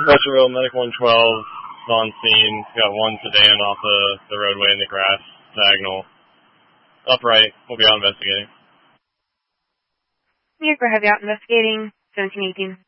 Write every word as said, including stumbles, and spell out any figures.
Pleasantville, Medic one twelve, on scene. Got one sedan off the, the roadway in the grass, diagonal. Upright. We'll be out investigating. Vehicle heavy out investigating, seventeen eighteen.